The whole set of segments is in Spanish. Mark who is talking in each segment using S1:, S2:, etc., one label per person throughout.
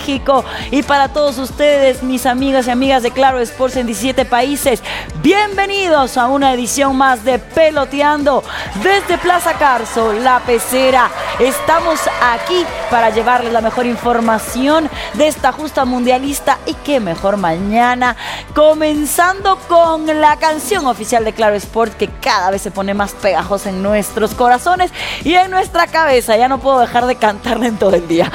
S1: México y para todos ustedes, mis amigas y amigas de Claro Sports en 17 países. Bienvenidos a una edición más de Peloteando desde Plaza Carso, La Pecera. Estamos aquí para llevarles la mejor información de esta justa mundialista y qué mejor mañana, comenzando con la canción oficial de Claro Sports que cada vez se pone más pegajosa en nuestros corazones y en nuestra cabeza. Ya no puedo dejar de cantarla en todo el día.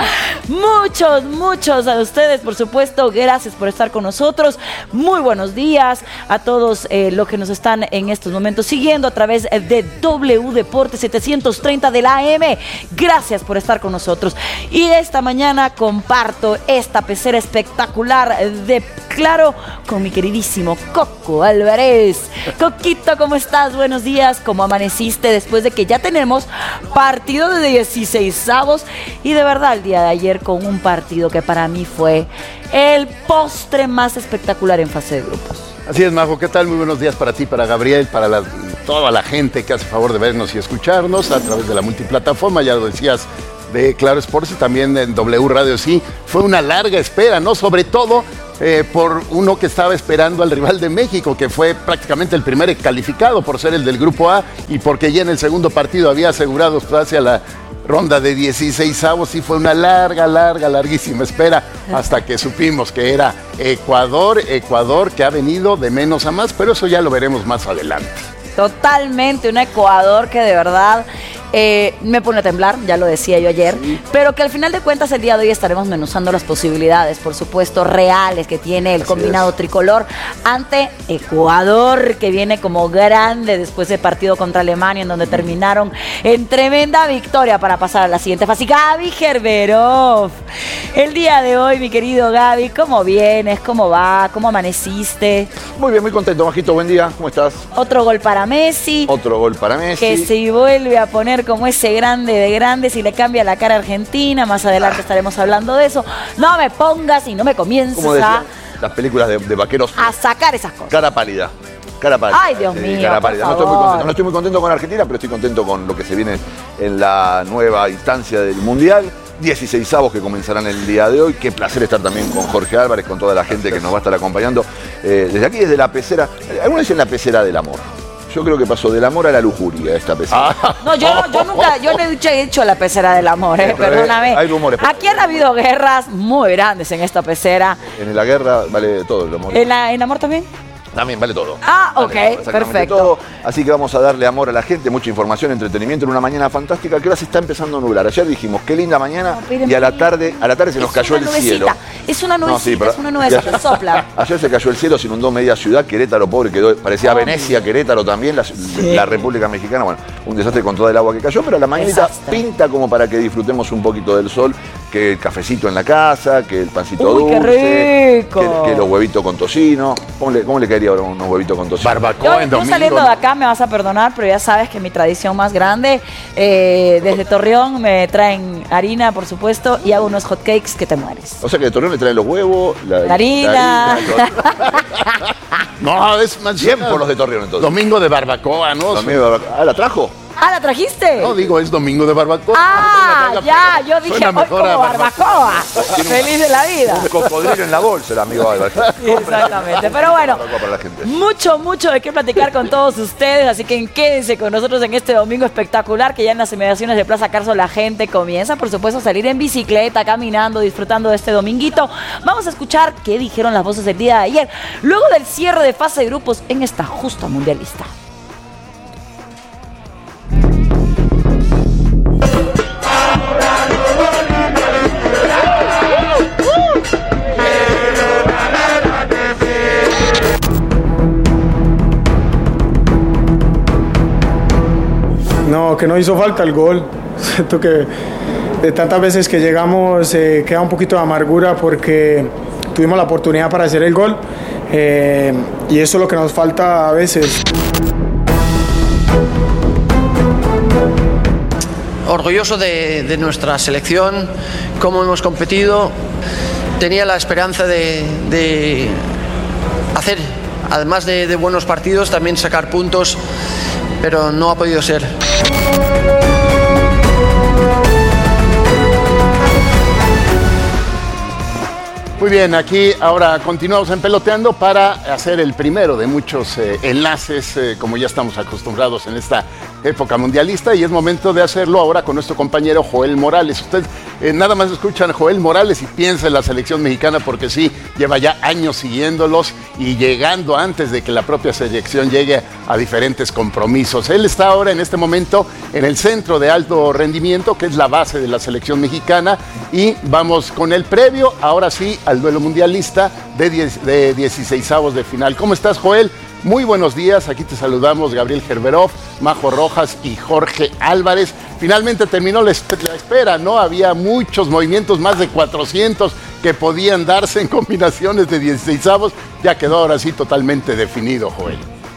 S1: Muchos a ustedes, por supuesto, gracias por estar con nosotros. Muy buenos días a todos los que nos están en estos momentos siguiendo a través de W Deportes 730 de la AM. Gracias por estar con nosotros. Y esta mañana comparto esta pecera espectacular de Claro con mi queridísimo Coco Álvarez. Coquito, ¿cómo estás? Buenos días. ¿Cómo amaneciste después de que ya tenemos partido de 16avos? Y de verdad el día de ayer con un partido que para mí fue el postre más espectacular en fase de grupos.
S2: Así es, Majo. ¿Qué tal? Muy buenos días para ti, para Gabriel, para toda la gente que hace favor de vernos y escucharnos a través de la multiplataforma. Ya lo decías, de Claro Sports y también en W Radio. Sí, fue una larga espera, ¿no? Sobre todo por uno que estaba esperando al rival de México, que fue prácticamente el primer calificado por ser el del Grupo A y porque ya en el segundo partido había asegurado hacia la ronda de 16avos. Sí, fue una larguísima espera hasta que supimos que era Ecuador que ha venido de menos a más, pero eso ya lo veremos más adelante.
S1: Totalmente, un Ecuador que de verdad me pone a temblar, ya lo decía yo ayer, sí. Pero que al final de cuentas el día de hoy estaremos menuzando las posibilidades, por supuesto, reales que tiene el combinado tricolor ante Ecuador, que viene como grande después del partido contra Alemania, en donde terminaron en tremenda victoria para pasar a la siguiente fase. Gaby Gerberov, el día de hoy, mi querido Gaby, ¿cómo vienes? ¿Cómo va? ¿Cómo amaneciste?
S3: Muy bien, muy contento, Majito, buen día, ¿cómo estás?
S1: Otro gol para Messi.
S3: Otro gol para Messi.
S1: Que se vuelve a poner como ese grande de grandes y le cambia la cara a Argentina. Más adelante estaremos hablando de eso. No me pongas y no me comiences a...
S3: las películas de vaqueros.
S1: A sacar esas cosas.
S3: Cara pálida.
S1: Ay, Dios mío,
S3: cara pálida. No estoy muy contento con Argentina, pero estoy contento con lo que se viene en la nueva instancia del Mundial. 16avos que comenzarán el día de hoy. Qué placer estar también con Jorge Álvarez, con toda la gente que nos va a estar acompañando. Desde aquí, desde la pecera. Algunos dicen la pecera del amor. Yo creo que pasó del amor a la lujuria esta pecera.
S1: No, yo nunca, yo no he hecho la pecera del amor, perdóname.
S3: Hay rumores.
S1: Aquí han habido guerras muy grandes en esta pecera.
S3: En la guerra vale todo el amor.
S1: ¿En amor también?
S3: También vale todo.
S1: Ok, perfecto.
S3: Todo. Así que vamos a darle amor a la gente, mucha información, entretenimiento en una mañana fantástica que ahora se está empezando a nublar. Ayer dijimos, qué linda mañana, y a la tarde se nos cayó el cielo.
S1: Es una nubecita, es una nubecita que sopla.
S3: Ayer se cayó el cielo, se inundó media ciudad, Querétaro, pobre, quedó, parecía Venecia, Querétaro también, la República Mexicana. Bueno, un desastre con todo el agua que cayó, pero a la mañanita pinta como para que disfrutemos un poquito del sol, que el cafecito en la casa, que el pancito dulce,
S1: qué rico.
S3: Que los huevitos con tocino. ¿Cómo le caería ahora unos huevitos con tocino?
S2: Barbacoa en domingo.
S1: Yo saliendo de acá me vas a perdonar, pero ya sabes que mi tradición más grande, desde Torreón me traen harina, por supuesto, y hago unos hotcakes que te mueres.
S3: O sea que de Torreón le traen los huevos,
S1: la harina.
S2: No, es más
S3: bien por los de Torreón entonces.
S2: Domingo de barbacoa, ¿no?
S3: ¿La trajo?
S1: ¿La trajiste?
S2: No, digo, es domingo de barbacoa.
S1: Yo dije, hoy como barbacoa. Feliz de la vida.
S3: Un cocodrilo en la bolsa, el amigo Álvarez.
S1: Exactamente, pero bueno, mucho de qué platicar con todos ustedes, así que quédense con nosotros en este domingo espectacular, que ya en las inmediaciones de Plaza Carso la gente comienza, por supuesto, a salir en bicicleta, caminando, disfrutando de este dominguito. Vamos a escuchar qué dijeron las voces del día de ayer, luego del cierre de fase de grupos en esta justa mundialista.
S4: No, que no hizo falta el gol. Siento que de tantas veces que llegamos queda un poquito de amargura porque tuvimos la oportunidad para hacer el gol y eso es lo que nos falta a veces.
S5: Orgulloso de nuestra selección, cómo hemos competido. Tenía la esperanza de hacer, además de buenos partidos, también sacar puntos, pero no ha podido ser.
S2: Muy bien, aquí ahora continuamos en Peloteando para hacer el primero de muchos enlaces, como ya estamos acostumbrados en esta época mundialista, y es momento de hacerlo ahora con nuestro compañero Joel Morales. Usted nada más escuchan a Joel Morales y piensa en la selección mexicana, porque sí, lleva ya años siguiéndolos y llegando antes de que la propia selección llegue a diferentes compromisos. Él está ahora en este momento en el centro de alto rendimiento, que es la base de la selección mexicana, y vamos con el previo, ahora sí, al duelo mundialista de 16avos de final. ¿Cómo estás, Joel? Muy buenos días, aquí te saludamos Gabriel Gerberov, Majo Rojas y Jorge Álvarez. Finalmente terminó la espera, ¿no? Había muchos movimientos, más de 400 que podían darse en combinaciones de 16avos. Ya quedó ahora sí totalmente definido, Joel.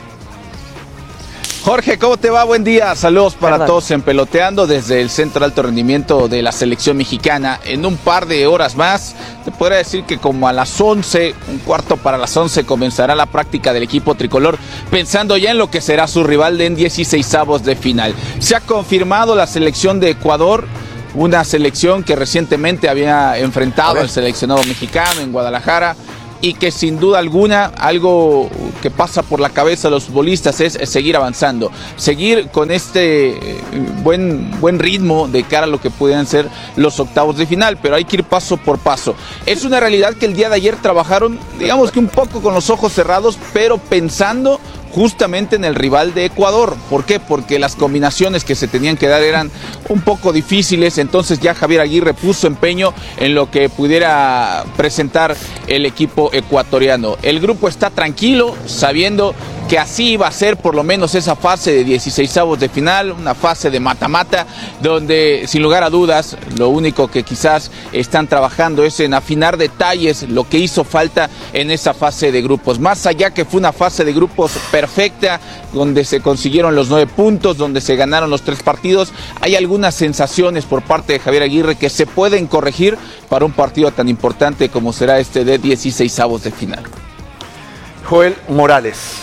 S6: Jorge, ¿cómo te va? Buen día. Saludos para todos en Peloteando desde el Centro de Alto Rendimiento de la Selección Mexicana. En un par de horas más, te podría decir que como a las 11, un cuarto para las 11, comenzará la práctica del equipo tricolor, pensando ya en lo que será su rival en 16avos de final. Se ha confirmado la selección de Ecuador, una selección que recientemente había enfrentado al seleccionado mexicano en Guadalajara, y que sin duda alguna algo que pasa por la cabeza de los futbolistas es seguir avanzando, seguir con este buen ritmo de cara a lo que puedan ser los octavos de final, pero hay que ir paso por paso. Es una realidad que el día de ayer trabajaron, digamos que un poco con los ojos cerrados, pero pensando justamente en el rival de Ecuador. ¿Por qué? Porque las combinaciones que se tenían que dar eran un poco difíciles, entonces ya Javier Aguirre puso empeño en lo que pudiera presentar el equipo ecuatoriano. El grupo está tranquilo, sabiendo que así iba a ser por lo menos esa fase de 16avos de final, una fase de mata-mata, donde sin lugar a dudas lo único que quizás están trabajando es en afinar detalles, lo que hizo falta en esa fase de grupos. Más allá que fue una fase de grupos perfecta, donde se consiguieron los 9 puntos, donde se ganaron los 3 partidos, hay algunas sensaciones por parte de Javier Aguirre que se pueden corregir para un partido tan importante como será este de 16avos de final.
S3: Joel Morales.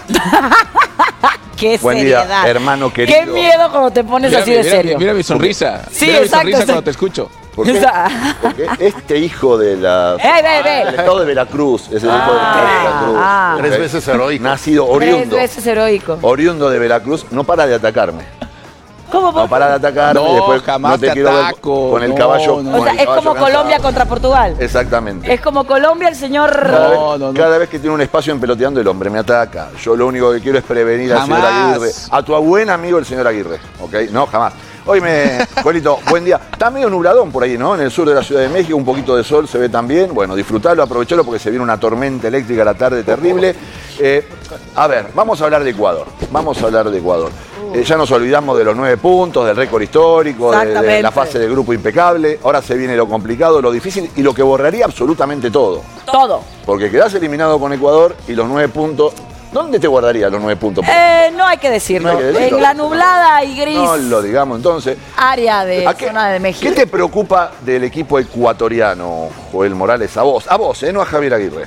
S1: Qué
S3: buen
S1: seriedad.
S3: día, hermano querido.
S1: Qué miedo cuando te pones así de serio.
S6: Mira mi sonrisa.
S1: Sí,
S6: mira
S1: exacto,
S6: mi sonrisa cuando te escucho.
S3: Porque este hijo de la del estado de Veracruz, es el hijo del estado de Veracruz.
S2: 3 veces heroico.
S3: Nacido oriundo.
S1: 3 veces heroico.
S3: Oriundo de Veracruz, no para de atacarme.
S1: ¿Cómo?
S3: No para de atacarme,
S6: No,
S3: después
S6: jamás
S3: no te
S6: te
S3: quiero ver
S6: ataco,
S3: con el
S6: no,
S3: caballo.
S6: no.
S3: Con
S1: O sea,
S3: el
S1: es
S3: caballo
S1: como
S3: cansado.
S1: Colombia contra Portugal.
S3: Exactamente.
S1: Es como Colombia, el señor...
S3: Cada vez que tiene un espacio en Peloteando, el hombre me ataca. Yo lo único que quiero es prevenir al señor Aguirre. A tu buen amigo el señor Aguirre, ¿ok? No, jamás. Oíme, Juelito, buen día. Está medio nubladón por ahí, ¿no? En el sur de la Ciudad de México, un poquito de sol se ve también. Bueno, disfrutalo, aprovechalo porque se viene una tormenta eléctrica a la tarde terrible. A ver, vamos a hablar de Ecuador. Ya nos olvidamos de los 9 puntos, del récord histórico, de la fase de grupo impecable. Ahora se viene lo complicado, lo difícil y lo que borraría absolutamente todo.
S1: Todo.
S3: Porque quedás eliminado con Ecuador y los 9 puntos... ¿Dónde te guardaría los 9 puntos?
S1: No hay que decirlo.
S3: No hay que decirlo.
S1: En la nublada y gris.
S3: No lo digamos, entonces.
S1: Área de zona de México.
S3: ¿Qué te preocupa del equipo ecuatoriano, Joel Morales? A vos, no a Javier Aguirre.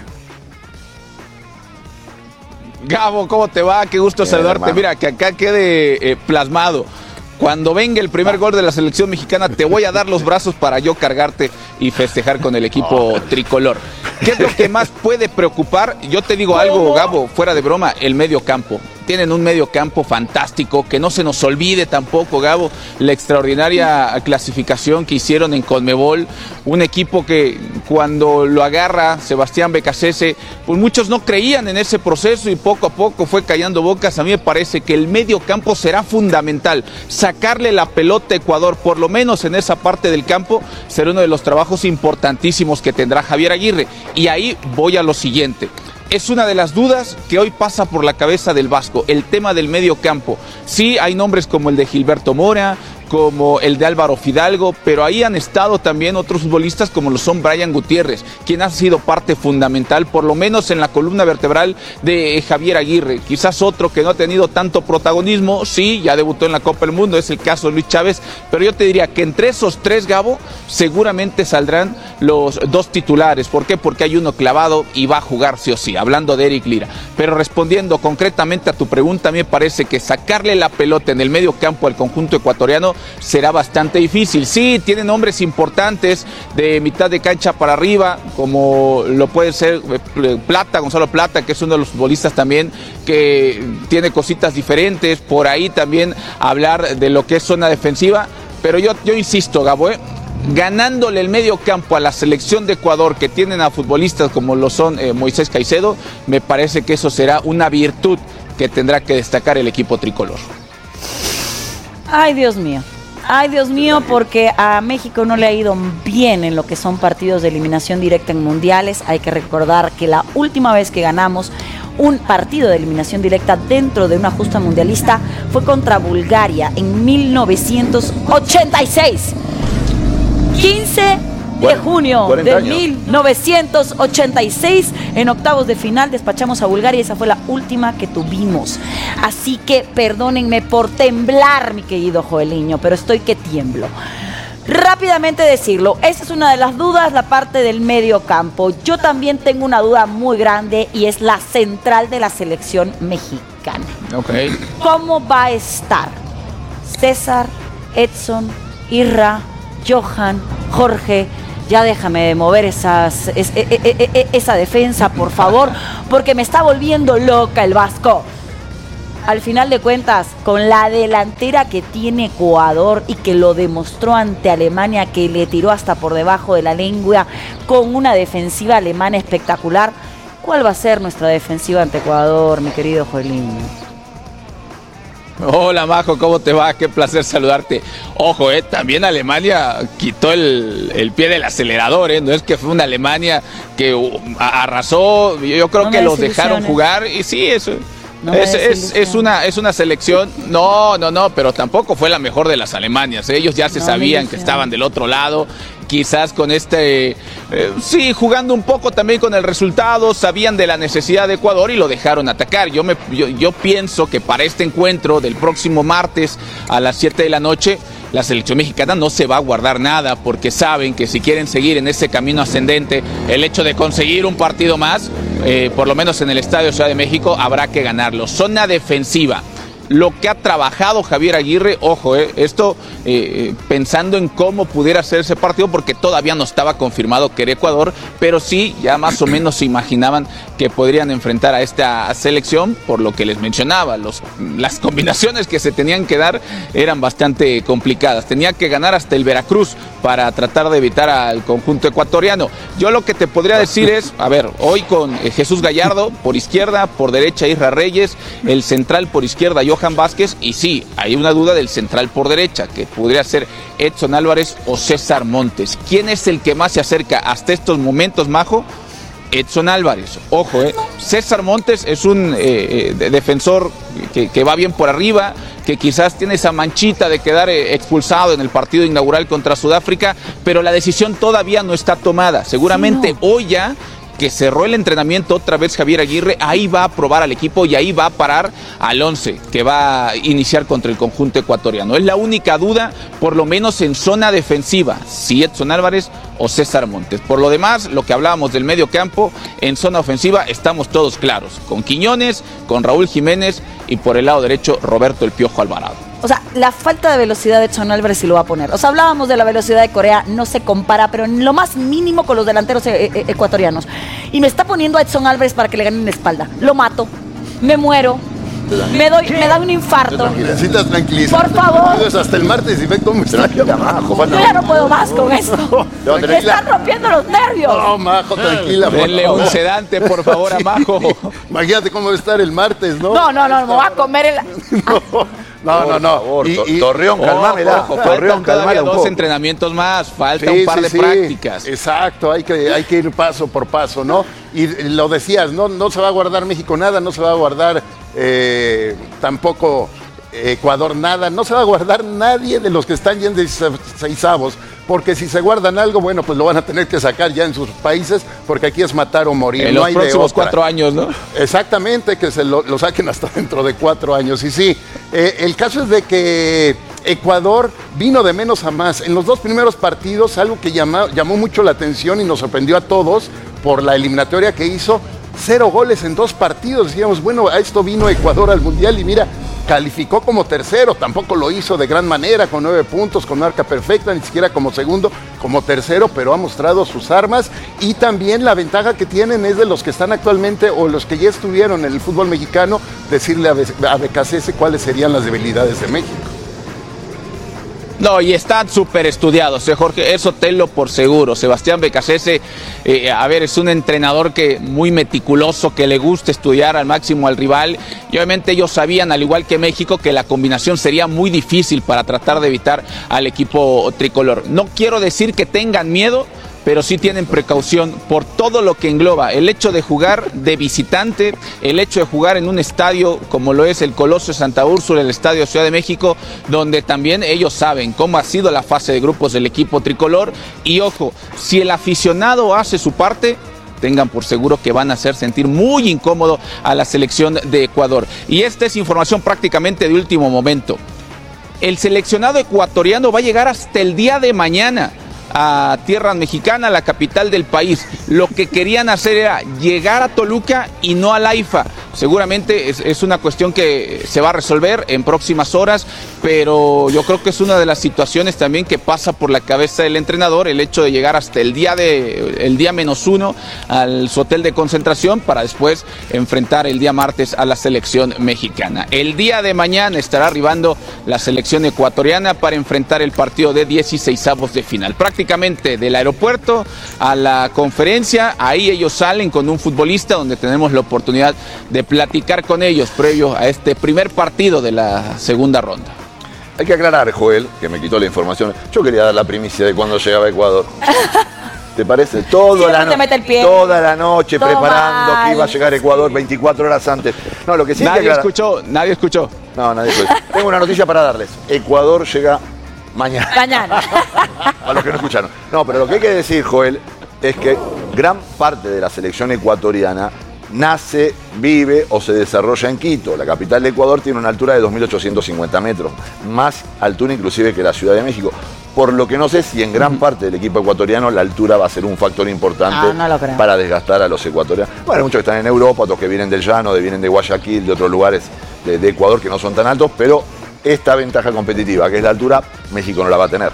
S6: Gabo, ¿cómo te va? Qué gusto saludarte. Hermano. Mira, que acá quede plasmado. Cuando venga el primer gol de la selección mexicana, te voy a dar los brazos para yo cargarte y festejar con el equipo tricolor. ¿Qué es lo que más puede preocupar? Yo te digo algo, Gabo, fuera de broma, el medio campo. Tienen un medio campo fantástico, que no se nos olvide tampoco, Gabo, la extraordinaria clasificación que hicieron en Conmebol. Un equipo que cuando lo agarra Sebastián Becasese, pues muchos no creían en ese proceso y poco a poco fue callando bocas. A mí me parece que el medio campo será fundamental. Sacarle la pelota a Ecuador, por lo menos en esa parte del campo, será uno de los trabajos importantísimos que tendrá Javier Aguirre. Y ahí voy a lo siguiente. Es una de las dudas que hoy pasa por la cabeza del Vasco, el tema del medio campo. Sí, hay nombres como el de Gilberto Mora, como el de Álvaro Fidalgo, pero ahí han estado también otros futbolistas como lo son Brian Gutiérrez, quien ha sido parte fundamental, por lo menos en la columna vertebral de Javier Aguirre. Quizás otro que no ha tenido tanto protagonismo, sí, ya debutó en la Copa del Mundo, es el caso de Luis Chávez, pero yo te diría que entre esos 3, Gabo, seguramente saldrán los 2 titulares. ¿Por qué? Porque hay uno clavado y va a jugar sí o sí, hablando de Eric Lira. Pero respondiendo concretamente a tu pregunta, a mí me parece que sacarle la pelota en el medio campo al conjunto ecuatoriano será bastante difícil. Sí, tienen hombres importantes de mitad de cancha para arriba, como lo puede ser Plata, Gonzalo Plata, que es uno de los futbolistas también que tiene cositas diferentes. Por ahí también hablar de lo que es zona defensiva. Pero yo insisto, Gabo, ganándole el medio campo a la selección de Ecuador, que tienen a futbolistas como lo son Moisés Caicedo, me parece que eso será una virtud que tendrá que destacar el equipo tricolor.
S1: Ay, Dios mío, porque a México no le ha ido bien en lo que son partidos de eliminación directa en mundiales. Hay que recordar que la última vez que ganamos un partido de eliminación directa dentro de una justa mundialista fue contra Bulgaria en 1986. 15 de junio de 1986, en octavos de final despachamos a Bulgaria y esa fue la última que tuvimos. Así que perdónenme por temblar, mi querido Joeliño, pero estoy que tiemblo. Rápidamente decirlo, esa es una de las dudas, la parte del medio campo. Yo también tengo una duda muy grande y es la central de la selección mexicana.
S6: Okay.
S1: ¿Cómo va a estar César, Edson, Irra, Johan, Jorge? Ya déjame de mover esa defensa, por favor, porque me está volviendo loca el Vasco. Al final de cuentas, con la delantera que tiene Ecuador y que lo demostró ante Alemania, que le tiró hasta por debajo de la lengua, con una defensiva alemana espectacular, ¿cuál va a ser nuestra defensiva ante Ecuador, mi querido Joelín?
S6: Hola, Majo, ¿cómo te va? Qué placer saludarte. Ojo, también Alemania quitó el pie del acelerador, no es que fue una Alemania que arrasó, yo creo que los dejaron jugar y sí, eso... No es una selección, no, pero tampoco fue la mejor de las Alemanias. Ellos ya se sabían que estaban del otro lado, quizás con sí, jugando un poco también con el resultado, sabían de la necesidad de Ecuador y lo dejaron atacar. Yo pienso que para este encuentro del próximo martes a las 7 de la noche, la selección mexicana no se va a guardar nada, porque saben que si quieren seguir en ese camino ascendente, el hecho de conseguir un partido más, por lo menos en el Estadio Ciudad de México, habrá que ganarlo. Zona defensiva. Lo que ha trabajado Javier Aguirre, ojo, esto pensando en cómo pudiera ser ese partido, porque todavía no estaba confirmado que era Ecuador, pero sí, ya más o menos se imaginaban que podrían enfrentar a esta selección, por lo que les mencionaba, las combinaciones que se tenían que dar eran bastante complicadas. Tenía que ganar hasta el Veracruz para tratar de evitar al conjunto ecuatoriano. Yo lo que te podría decir es, a ver, hoy con Jesús Gallardo por izquierda, por derecha Isra Reyes, el central por izquierda Johan Vázquez, y sí, hay una duda del central por derecha, que podría ser Edson Álvarez o César Montes. ¿Quién es el que más se acerca hasta estos momentos, Majo? Edson Álvarez, ojo, César Montes es un defensor que va bien por arriba, que quizás tiene esa manchita de quedar expulsado en el partido inaugural contra Sudáfrica, pero la decisión todavía no está tomada. Seguramente hoy ya, que cerró el entrenamiento otra vez Javier Aguirre, ahí va a probar al equipo y ahí va a parar al 11 que va a iniciar contra el conjunto ecuatoriano. Es la única duda, por lo menos en zona defensiva, si Edson Álvarez o César Montes. Por lo demás, lo que hablábamos del medio campo, en zona ofensiva estamos todos claros, con Quiñones, con Raúl Jiménez y por el lado derecho Roberto el Piojo Alvarado.
S1: O sea, la falta de velocidad de Edson Álvarez sí lo va a poner. O sea, hablábamos de la velocidad de Corea, no se compara, pero en lo más mínimo con los delanteros ecuatorianos. Y me está poniendo a Edson Álvarez para que le ganen la espalda. Lo mato, me muero, me da un infarto.
S2: Necesitas tranquilizar.
S1: Por favor.
S2: Hasta el martes y ve cómo está.
S1: Yo ya no puedo más con esto. Me están rompiendo los nervios.
S2: No, Majo, tranquila.
S6: Denle un sedante, por favor, a Majo.
S2: Imagínate cómo va a estar el martes, ¿no?
S1: No, me voy a comer el...
S2: No.
S3: Por favor, Torreón, calmámela.
S6: Torreón, calmámela. Dos entrenamientos más, falta un par de prácticas.
S2: Exacto, hay que ir paso por paso, ¿no? Y lo decías, no se va a guardar México nada, no se va a guardar tampoco Ecuador nada, no se va a guardar nadie de los que están ya en 16avos, porque si se guardan algo, bueno, pues lo van a tener que sacar ya en sus países, porque aquí es matar o morir.
S6: En los próximos 4 años, ¿no?
S2: Exactamente, que se lo saquen hasta dentro de 4 años. Y sí, el caso es de que Ecuador vino de menos a más. En los 2 primeros partidos, algo que llamó mucho la atención y nos sorprendió a todos por la eliminatoria que hizo, 0 goles en 2 partidos. Decíamos, bueno, a esto vino Ecuador al Mundial y mira, calificó como tercero, tampoco lo hizo de gran manera, con 9 puntos, con marca perfecta, ni siquiera como segundo, como tercero, pero ha mostrado sus armas y también la ventaja que tienen es de los que están actualmente o los que ya estuvieron en el fútbol mexicano, decirle a Becasese cuáles serían las debilidades de México.
S6: No, y están súper estudiados, Jorge, eso tenlo por seguro. Sebastián Becasese, es un entrenador que muy meticuloso, que le gusta estudiar al máximo al rival, y obviamente ellos sabían, al igual que México, que la combinación sería muy difícil para tratar de evitar al equipo tricolor. No quiero decir que tengan miedo, pero sí tienen precaución por todo lo que engloba el hecho de jugar de visitante, el hecho de jugar en un estadio como lo es el Coloso de Santa Úrsula, el Estadio Ciudad de México, donde también ellos saben cómo ha sido la fase de grupos del equipo tricolor. Y ojo, si el aficionado hace su parte, tengan por seguro que van a hacer sentir muy incómodo a la selección de Ecuador. Y esta es información prácticamente de último momento. El seleccionado ecuatoriano va a llegar hasta el día de mañana a tierra mexicana, la capital del país. Lo que querían hacer era llegar a Toluca y no al AIFA. Seguramente es una cuestión que se va a resolver en próximas horas, pero yo creo que es una de las situaciones también que pasa por la cabeza del entrenador, el hecho de llegar hasta el día -1 al su hotel de concentración para después enfrentar el día martes a la selección mexicana. El día de mañana estará arribando la selección ecuatoriana para enfrentar el partido de 16avos de final. Prácticamente del aeropuerto a la conferencia, ahí ellos salen con un futbolista donde tenemos la oportunidad de platicar con ellos previo a este primer partido de la segunda ronda.
S3: Hay que aclarar, Joel, que me quitó la información. Yo quería dar la primicia de cuando llegaba a Ecuador. ¿Te parece? Toda la noche
S1: Todo
S3: preparando
S1: mal.
S3: que iba a llegar a Ecuador 24 horas antes. No, lo que sí hay que
S6: Nadie
S3: aclarar.
S6: escuchó.
S3: No, nadie escuchó. Tengo una noticia para darles. Ecuador llega mañana. A los que no escucharon. No, pero lo que hay que decir, Joel, es que gran parte de la selección ecuatoriana nace, vive o se desarrolla en Quito. La capital de Ecuador tiene una altura de 2.850 metros, más altura inclusive que la Ciudad de México. Por lo que no sé si en gran parte del equipo ecuatoriano la altura va a ser un factor importante para desgastar a los ecuatorianos. Bueno, muchos que están en Europa, otros que vienen del llano, vienen de Guayaquil, de otros lugares de Ecuador que no son tan altos, pero esta ventaja competitiva, que es la altura, México no la va a tener.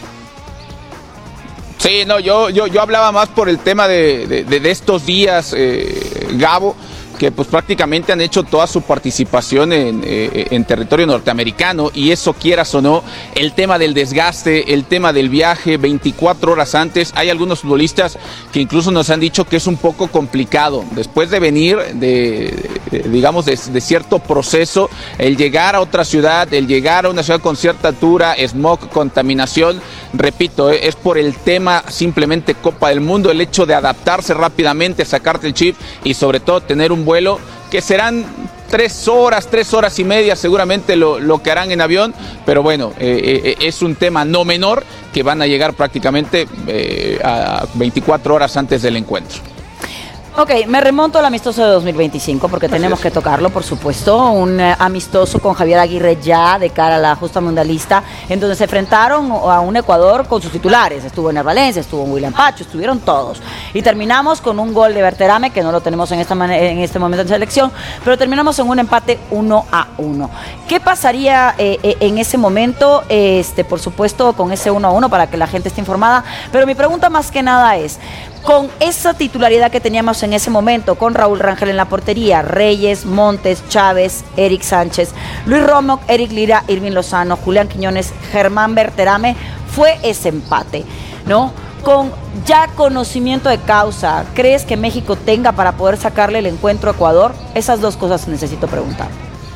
S6: Sí, no, yo hablaba más por el tema de estos días, Gabo, que pues prácticamente han hecho toda su participación en territorio norteamericano, y eso, quieras o no, el tema del desgaste, el tema del viaje 24 horas antes. Hay algunos futbolistas que incluso nos han dicho que es un poco complicado después de venir de cierto proceso, el llegar a otra ciudad, el llegar a una ciudad con cierta altura, smog, contaminación. Repito, es por el tema simplemente Copa del Mundo, el hecho de adaptarse rápidamente, sacarte el chip y sobre todo tener un vuelo que serán 3 horas y media seguramente lo que harán en avión, pero bueno, es un tema no menor que van a llegar prácticamente a 24 horas antes del encuentro.
S1: Ok, me remonto al amistoso de 2025 porque tenemos que tocarlo, por supuesto. Un amistoso con Javier Aguirre ya de cara a la justa mundialista, en donde se enfrentaron a un Ecuador con sus titulares. Estuvo Ener Valencia, estuvo William Pacho, estuvieron todos. Y terminamos con un gol de Berterame, que no lo tenemos en este momento en selección, pero terminamos en un empate 1-1. ¿Qué pasaría en ese momento? Por supuesto, con ese 1-1 para que la gente esté informada. Pero mi pregunta más que nada es, con esa titularidad que teníamos en ese momento, con Raúl Rangel en la portería, Reyes, Montes, Chávez, Eric Sánchez, Luis Romo, Eric Lira, Irving Lozano, Julián Quiñones, Germán Berterame, fue ese empate, ¿no? Con ya conocimiento de causa, ¿crees que México tenga para poder sacarle el encuentro a Ecuador? Esas dos cosas necesito preguntar.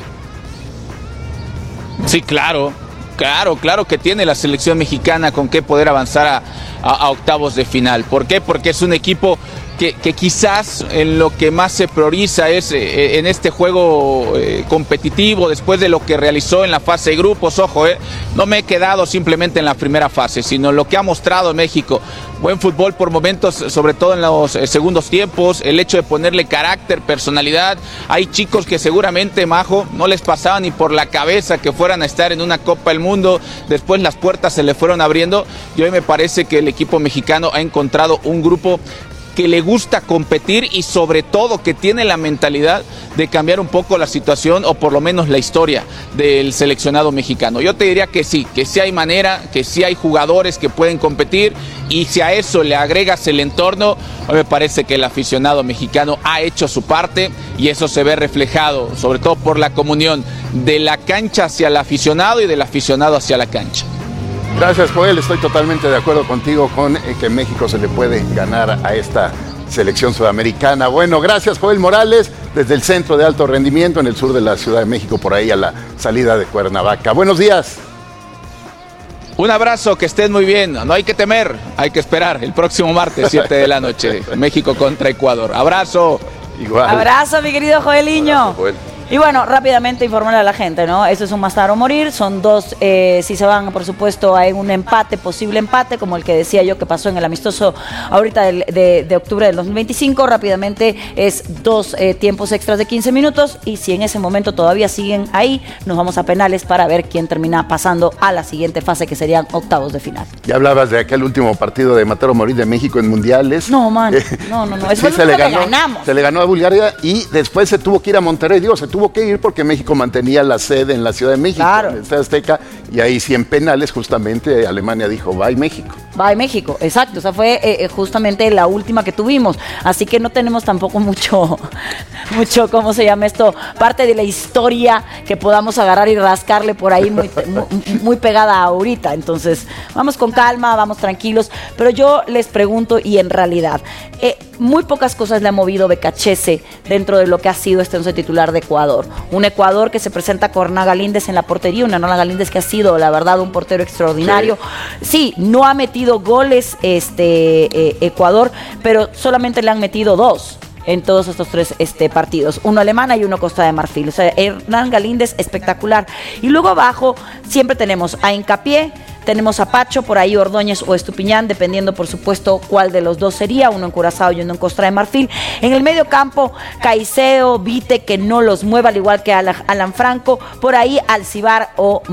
S6: Sí, claro que tiene la selección mexicana con qué poder avanzar a octavos de final. ¿Por qué? Porque es un equipo que quizás en lo que más se prioriza es en este juego competitivo, después de lo que realizó en la fase de grupos. Ojo, no me he quedado simplemente en la primera fase, sino lo que ha mostrado México. Buen fútbol por momentos, sobre todo en los segundos tiempos, el hecho de ponerle carácter, personalidad. Hay chicos que seguramente, Majo, no les pasaba ni por la cabeza que fueran a estar en una Copa del Mundo. Después las puertas se le fueron abriendo y hoy me parece que el equipo mexicano ha encontrado un grupo que le gusta competir y sobre todo que tiene la mentalidad de cambiar un poco la situación o por lo menos la historia del seleccionado mexicano. Yo te diría que sí hay manera, que sí hay jugadores que pueden competir, y si a eso le agregas el entorno, me parece que el aficionado mexicano ha hecho su parte y eso se ve reflejado sobre todo por la comunión de la cancha hacia el aficionado y del aficionado hacia la cancha.
S2: Gracias, Joel. Estoy totalmente de acuerdo contigo con que México se le puede ganar a esta selección sudamericana. Bueno, gracias, Joel Morales, desde el Centro de Alto Rendimiento en el sur de la Ciudad de México, por ahí a la salida de Cuernavaca. Buenos días.
S6: Un abrazo, que estén muy bien. No hay que temer, hay que esperar. El próximo martes, 7 de la noche, México contra Ecuador. Abrazo.
S2: Igual.
S1: Abrazo, mi querido Joeliño.
S3: Abrazo, Joel.
S1: Y bueno, rápidamente informarle a la gente, ¿no? Eso es un matar o morir. Son dos, si se van, por supuesto, a un empate, posible empate, como el que decía yo que pasó en el amistoso ahorita de octubre del 2025. Rápidamente es 2 tiempos extras de 15 minutos. Y si en ese momento todavía siguen ahí, nos vamos a penales para ver quién termina pasando a la siguiente fase, que serían octavos de final.
S2: Ya hablabas de aquel último partido de matar o morir de México en mundiales.
S1: No, man. No. Eso
S2: Sí,
S1: fue lo que ganamos.
S2: se le ganó a Bulgaria y después se tuvo que ir a Monterrey. Se tuvo que ir porque México mantenía la sede en la Ciudad de México,
S1: claro,
S2: en el Estadio Azteca, y ahí sí en penales justamente Alemania dijo, bye México.
S1: Bye México, exacto, esa fue justamente la última que tuvimos, así que no tenemos tampoco mucho, ¿cómo se llama esto? Parte de la historia que podamos agarrar y rascarle por ahí muy pegada ahorita. Entonces, vamos con calma, vamos tranquilos, pero yo les pregunto, y en realidad, muy pocas cosas le ha movido Becachese dentro de lo que ha sido este 11 titular de Ecuador. Un Ecuador que se presenta con Hernán Galíndez en la portería, un Hernán Galíndez que ha sido, la verdad, un portero extraordinario. Sí, no ha metido goles Ecuador, pero solamente le han metido 2 en todos estos 3 partidos, uno Alemania y uno Costa de Marfil. O sea, Hernán Galíndez espectacular. Y luego abajo siempre tenemos a Hincapié, tenemos a Pacho, por ahí Ordóñez o Estupiñán, dependiendo por supuesto cuál de los dos sería, uno en Curazao y uno en Costa de Marfil. En el medio campo, Caicedo, Vite, que no los mueva, al igual que Alan Franco, por ahí Alcibar o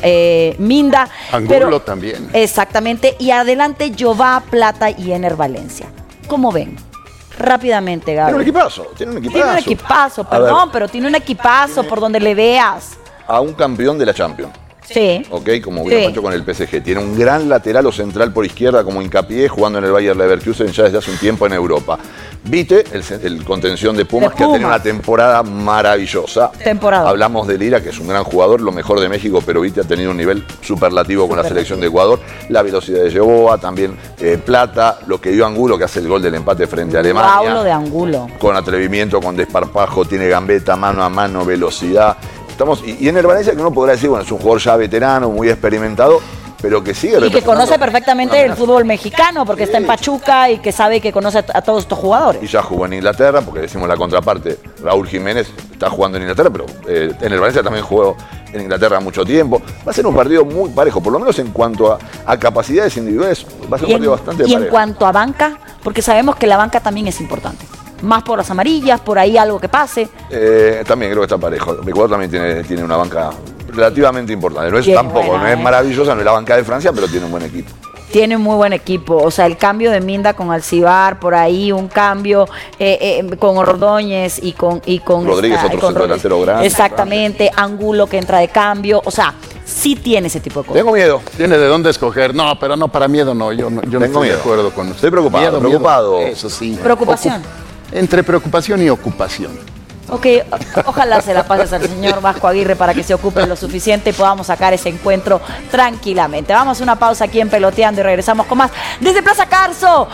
S1: Minda.
S2: Angulo también.
S1: Exactamente, y adelante Jová, Plata y Ener Valencia. ¿Cómo ven? Rápidamente, Gaby.
S3: Tiene un
S1: equipazo, perdón, pero tiene un equipazo por donde le veas.
S3: A un campeón de la Champions.
S1: Sí.
S3: Ok, como hubiera hecho con el PSG. Tiene un gran lateral o central por izquierda como Hincapié, jugando en el Bayer Leverkusen ya desde hace un tiempo en Europa. Vite, el contención de Pumas, que ha tenido una temporada maravillosa. Hablamos de Lira, que es un gran jugador, lo mejor de México, pero Vite ha tenido un nivel superlativo con la selección de Ecuador. La velocidad de Yeboa, también Plata, lo que dio Angulo, que hace el gol del empate frente a Alemania.
S1: Paulo de Angulo.
S3: Con atrevimiento, con desparpajo, tiene gambeta, mano a mano, velocidad. Y en el Valencia, que uno podrá decir, bueno, es un jugador ya veterano, muy experimentado, pero que sigue.
S1: Y que conoce perfectamente el fútbol mexicano, porque está en Pachuca y que sabe que conoce a todos estos jugadores.
S3: Y ya jugó en Inglaterra, porque decimos la contraparte, Raúl Jiménez está jugando en Inglaterra, pero en el Valencia también jugó en Inglaterra mucho tiempo. Va a ser un partido muy parejo, por lo menos en cuanto a capacidades individuales, va a ser un partido bastante parejo.
S1: Y en cuanto a banca, porque sabemos que la banca también es importante. Más por las amarillas, por ahí algo que pase.
S3: También creo que está parejo. Ecuador también tiene una banca relativamente importante. No es
S1: bien
S3: tampoco,
S1: buena,
S3: no es maravillosa, no es la banca de Francia, pero tiene un buen equipo.
S1: Tiene un muy buen equipo, o sea, el cambio de Minda con Alcibar, por ahí un cambio con Ordóñez y con
S3: Rodríguez, otro centro delantero grande.
S1: Exactamente, Angulo que entra de cambio, o sea, sí tiene ese tipo de cosas.
S3: Tengo miedo.
S2: Tiene de dónde escoger. No, pero no, para miedo no. Yo no estoy de acuerdo con usted.
S3: Estoy preocupado.
S2: Eso sí.
S1: Preocupación.
S2: Entre preocupación y ocupación.
S1: Ok, ojalá se la pases al señor Vasco Aguirre para que se ocupe lo suficiente y podamos sacar ese encuentro tranquilamente. Vamos a una pausa aquí en Peloteando y regresamos con más desde Plaza Carso.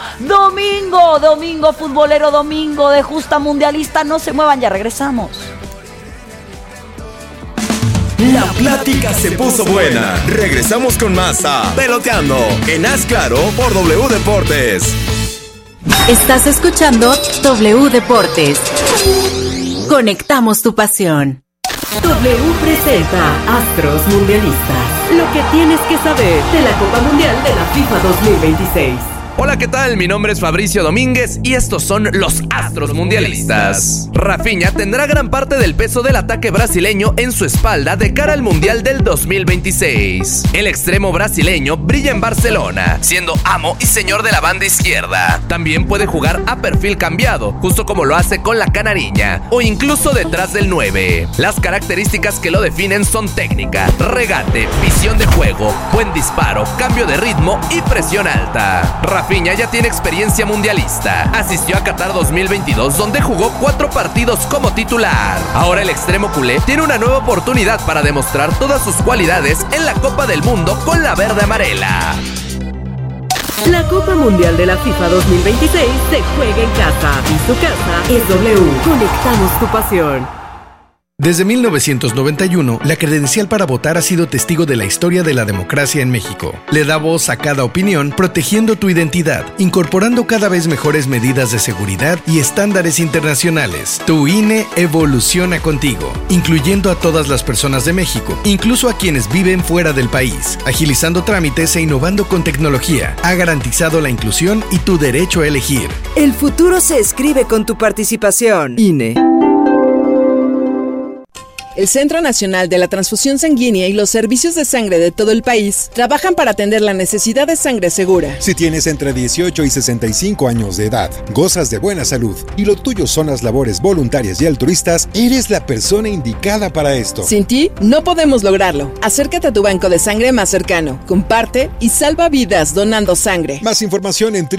S1: Domingo futbolero, domingo de justa mundialista. No se muevan, ya regresamos.
S7: La plática se puso buena. Regresamos con más a Peloteando en Haz Claro por W Deportes.
S8: Estás escuchando W Deportes. Conectamos tu pasión. W presenta Astros Mundialistas. Lo que tienes que saber de la Copa Mundial de la FIFA 2026.
S9: Hola, ¿qué tal? Mi nombre es Fabricio Domínguez y estos son los astros mundialistas. Rafinha tendrá gran parte del peso del ataque brasileño en su espalda de cara al Mundial del 2026. El extremo brasileño brilla en Barcelona, siendo amo y señor de la banda izquierda. También puede jugar a perfil cambiado, justo como lo hace con la canariña, o incluso detrás del 9. Las características que lo definen son técnica, regate, visión de juego, buen disparo, cambio de ritmo y presión alta. Rafinha ya tiene experiencia mundialista. Asistió a Qatar 2022, donde jugó 4 partidos como titular. Ahora el extremo culé tiene una nueva oportunidad para demostrar todas sus cualidades en la Copa del Mundo con la verde amarela.
S8: La Copa Mundial de la FIFA 2026 se juega en casa y su casa es W. Conectamos tu pasión.
S10: Desde 1991, la credencial para votar ha sido testigo de la historia de la democracia en México. Le da voz a cada opinión, protegiendo tu identidad, incorporando cada vez mejores medidas de seguridad y estándares internacionales. Tu INE evoluciona contigo, incluyendo a todas las personas de México, incluso a quienes viven fuera del país, agilizando trámites e innovando con tecnología. Ha garantizado la inclusión y tu derecho a elegir.
S11: El futuro se escribe con tu participación. INE.
S12: El Centro Nacional de la Transfusión Sanguínea y los servicios de sangre de todo el país trabajan para atender la necesidad de sangre segura.
S13: Si tienes entre 18 y 65 años de edad, gozas de buena salud y lo tuyo son las labores voluntarias y altruistas, eres la persona indicada para esto.
S12: Sin ti, no podemos lograrlo. Acércate a tu banco de sangre más cercano, comparte y salva vidas donando sangre.
S13: Más información en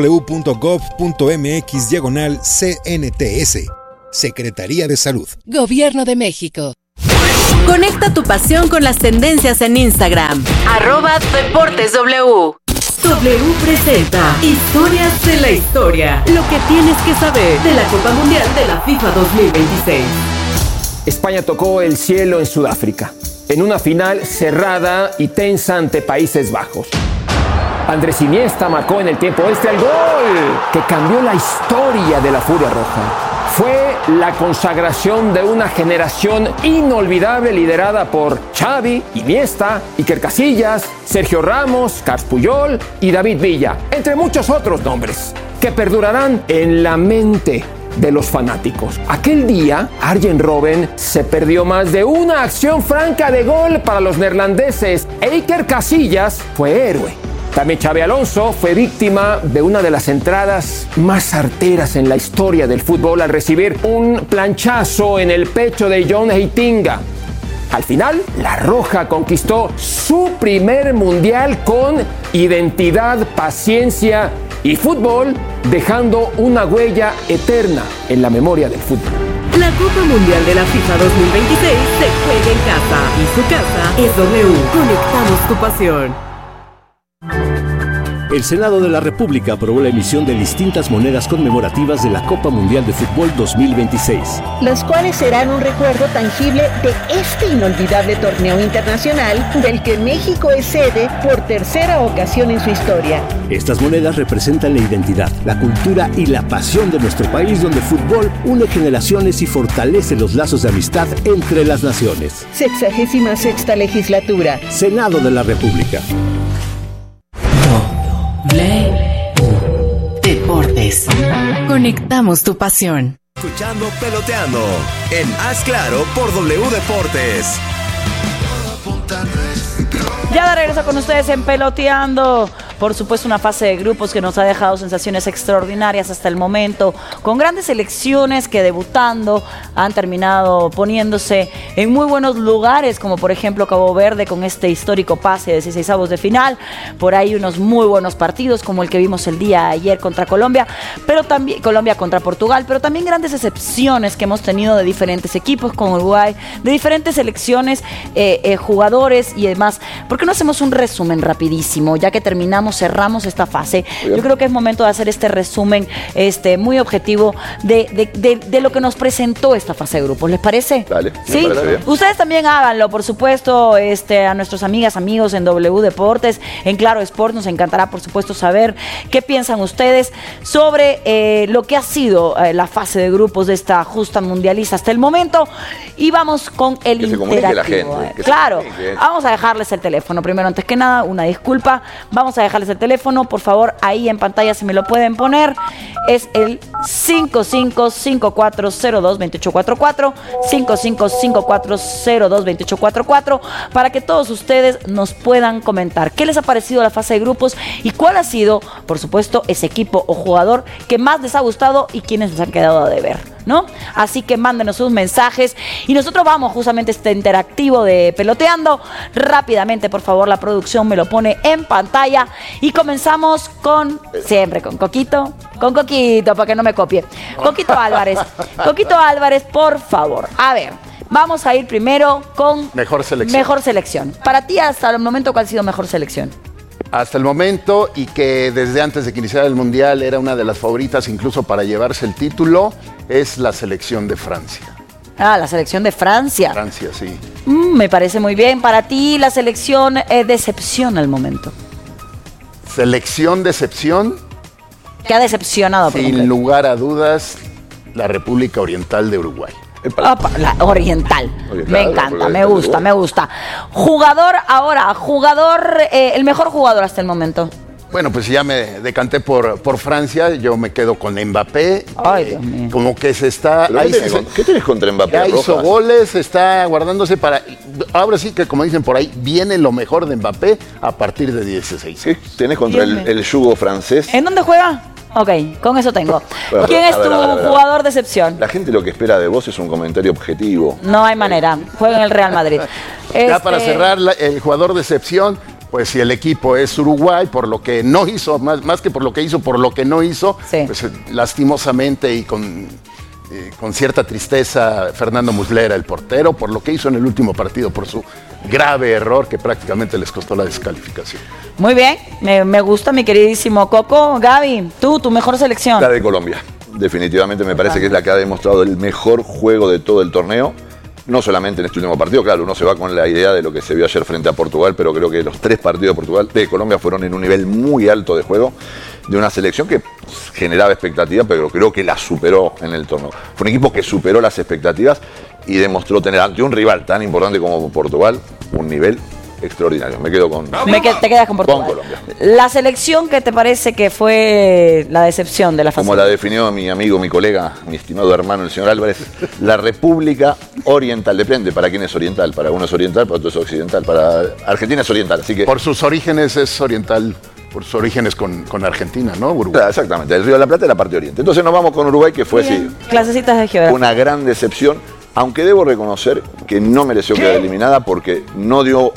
S13: www.gov.mx/CNTS. Secretaría de Salud.
S8: Gobierno de México. Conecta tu pasión con las tendencias en Instagram. @DeportesW. W presenta Historias de la Historia. Lo que tienes que saber de la Copa Mundial de la FIFA 2026.
S14: España tocó el cielo en Sudáfrica, en una final cerrada y tensa ante Países Bajos. Andrés Iniesta marcó en el tiempo extra el gol que cambió la historia de la Furia Roja. Fue la consagración de una generación inolvidable liderada por Xavi, Iniesta, Iker Casillas, Sergio Ramos, Carles Puyol y David Villa, entre muchos otros nombres, que perdurarán en la mente de los fanáticos. Aquel día, Arjen Robben se perdió más de una acción franca de gol para los neerlandeses e Iker Casillas fue héroe. También Xabi Alonso fue víctima de una de las entradas más certeras en la historia del fútbol al recibir un planchazo en el pecho de John Heitinga. Al final, la Roja conquistó su primer mundial con identidad, paciencia y fútbol, dejando una huella eterna en la memoria del fútbol.
S8: La Copa Mundial de la FIFA 2026 se juega en casa y su casa es W. Conectamos tu pasión.
S15: El Senado de la República aprobó la emisión de distintas monedas conmemorativas de la Copa Mundial de Fútbol 2026.
S16: Las cuales serán un recuerdo tangible de este inolvidable torneo internacional del que México es sede por tercera ocasión en su historia.
S15: Estas monedas representan la identidad, la cultura y la pasión de nuestro país, donde el fútbol une generaciones y fortalece los lazos de amistad entre las naciones.
S16: 66ª legislatura.
S15: Senado de la República.
S8: Deportes. Conectamos tu pasión.
S7: Escuchando Peloteando en Haz Claro por W Deportes.
S1: Ya de regreso con ustedes en Peloteando. Por supuesto, una fase de grupos que nos ha dejado sensaciones extraordinarias hasta el momento, con grandes selecciones que debutando han terminado poniéndose en muy buenos lugares, como por ejemplo Cabo Verde con este histórico pase de 16avos de final. Por ahí unos muy buenos partidos como el que vimos el día ayer contra Colombia, pero también Colombia contra Portugal, pero también grandes excepciones que hemos tenido de diferentes equipos con Uruguay, de diferentes selecciones, jugadores y demás. ¿Por qué no hacemos un resumen rapidísimo, ya que cerramos esta fase? Yo creo que es momento de hacer este resumen muy objetivo de lo que nos presentó esta fase de grupos. ¿Les parece?
S3: Dale.
S1: ¿Sí? Ustedes también háganlo, por supuesto, a nuestras amigas, amigos en W Deportes, en Claro Sport. Nos encantará, por supuesto, saber qué piensan ustedes sobre lo que ha sido la fase de grupos de esta justa mundialista hasta el momento. Y vamos con el interactivo.
S3: La gente,
S1: claro, vamos a dejarles el teléfono. Primero, antes que nada, una disculpa. Vamos a dejar dejarles el teléfono, por favor, ahí en pantalla se me lo pueden poner. Es el 5554022844, 5554022844, para que todos ustedes nos puedan comentar qué les ha parecido la fase de grupos y cuál ha sido, por supuesto, ese equipo o jugador que más les ha gustado y quienes les han quedado a deber, ¿no? Así que mándenos sus mensajes y nosotros vamos justamente a este interactivo de Peloteando. Rápidamente, por favor, la producción me lo pone en pantalla y comenzamos siempre con Coquito, para que no me copie. Coquito Álvarez, por favor. A ver, vamos a ir primero con
S2: Mejor selección.
S1: Para ti, hasta el momento, ¿cuál ha sido mejor selección?
S2: Hasta el momento, y que desde antes de que iniciara el Mundial era una de las favoritas incluso para llevarse el título, es la selección de Francia.
S1: La selección de Francia.
S2: Francia, sí.
S1: Me parece muy bien. Para ti, la selección decepción al momento.
S2: Selección decepción.
S1: ¿Qué ha decepcionado?
S2: Sin lugar a dudas, la República Oriental de Uruguay.
S1: Opa, la oriental. Me encanta, me gusta. El mejor jugador hasta el momento.
S2: Bueno, pues ya me decanté por Francia, yo me quedo con Mbappé.
S1: Ay, Dios mío.
S2: Como que se está...
S3: ¿Qué tenés contra Mbappé?
S2: Ya hizo goles, está guardándose para... Ahora sí que, como dicen por ahí, viene lo mejor de Mbappé a partir de 16.
S3: ¿Qué tenés contra el yugo francés?
S1: ¿En dónde juega? Ok, con eso tengo. ¿Quién es tu jugador de excepción?
S3: La gente lo que espera de vos es un comentario objetivo.
S1: No hay manera. Juega en el Real Madrid.
S2: Ya para cerrar, el jugador de excepción, pues si el equipo es Uruguay, por lo que no hizo, más que por lo que hizo, por lo que no hizo, sí. Pues lastimosamente y con cierta tristeza, Fernando Muslera, el portero, por lo que hizo en el último partido, por su grave error que prácticamente les costó la descalificación.
S1: Muy bien, me gusta, mi queridísimo Coco. Gaby, tu mejor selección.
S3: La de Colombia. Definitivamente me parece que es la que ha demostrado el mejor juego de todo el torneo. No solamente en este último partido, claro, uno se va con la idea de lo que se vio ayer frente a Portugal, pero creo que los 3 partidos de Colombia fueron en un nivel muy alto de juego, de una selección que generaba expectativas, pero creo que la superó en el torneo. Fue un equipo que superó las expectativas y demostró tener ante un rival tan importante como Portugal un nivel extraordinario. Me quedo con...
S1: Te quedas con Portugal.
S3: Con Colombia.
S1: La selección que te parece que fue la decepción de la fase.
S3: Como la definió mi amigo, mi colega, mi estimado hermano, el señor Álvarez, la República Oriental. Depende para quién es oriental. Para uno es oriental, para otro es occidental. Para Argentina es oriental, así que...
S2: Por sus orígenes es oriental, por sus orígenes con Argentina, ¿no? Uruguay.
S3: Claro, exactamente. El Río de la Plata es la parte oriente. Entonces nos vamos con Uruguay, que fue así.
S1: Clasecitas de geografía.
S3: Una gran decepción. Aunque debo reconocer que no mereció quedar eliminada porque no dio